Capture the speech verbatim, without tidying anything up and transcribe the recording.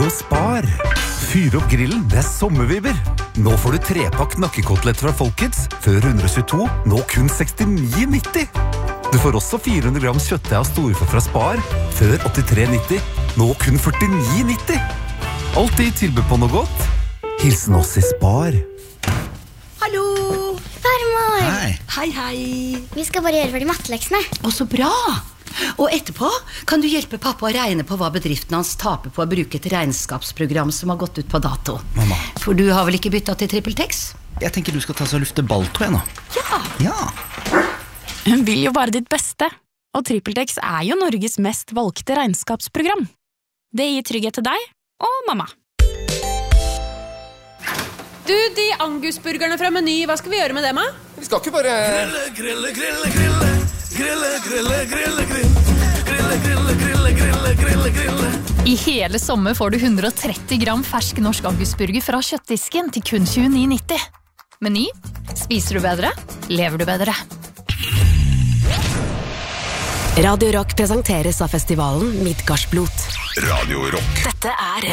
Oslo Spar. Fyr opp grillen, det er sommerviber. Nå får du trepakk nakkekotelett fra Folkets, før one twenty-two, nå kun sixty-nine nitti. Du får også fire hundre gram kjøttdeig av storfe fra Spar, før eighty-three nitti, nå kun forty-nine nitti. Alltid tilbud på noe godt. Hilsen oss i Spar. Hallo! Farmor! Hei. Hei, hei. Vi skal bare gjøre ferdig matteleksene. Å, så bra! Og etterpå kan du hjelpe pappa å regne på hva bedriften hans taper på å bruke et regnskapsprogram som har gått ut på dato. Mamma. For du har vel ikke byttet til TrippelTex? Jeg tenker du skal ta så lufte balltå nå. Ja! Ja. Hun vil jo bare ditt beste, og TrippelTex er jo Norges mest valgte regnskapsprogram. Det gir trygghet til deg og mamma. Du, de angusburgerne fra Meny, hva skal vi gjøre med dem, da? Vi skal ikke bare... Grille, grille, grille, grille. Grille, grille, grille, grille. Grille, grille, grille, grille, grille, grille. I hele sommer får du one hundred thirty gram fersk norsk angusburger fra kjøttdisken til kun twenty-nine nitti. Meny. Spiser du bedre, lever du bedre. Radio Rock presenteres av festivalen Midgardsblot. Radio Rock. Dette er